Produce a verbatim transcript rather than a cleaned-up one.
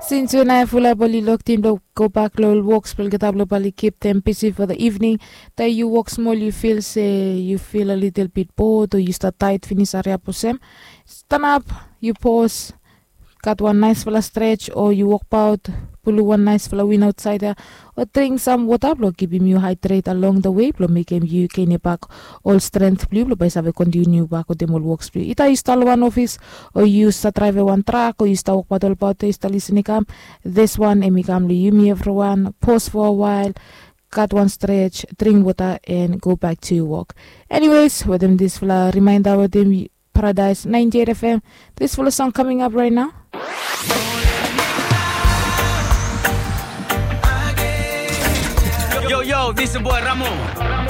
Since when I full bali locked in, go back little walks, but get up bali keep them busy for the evening. That you walk small, you feel say you feel a little bit bored, or you start tight, finish area posem. Stand up, you pause, got one nice full stretch, or you walk out, pull one nice full win outside there, or drink some water, block keep him you hydrate along the way, block make him you can back all strength blue, block by have continue back with them all walks blue. Ita you start one office, or you start drive one track, or you start walk paddle about you start listening come. This one, emi come you me everyone, pause for a while, cut one stretch, drink water, and go back to your walk. Anyways, with them this full reminder with them Paradise ninety-eight F M. This full song coming up right now. Yo, yo, this is boy Ramon.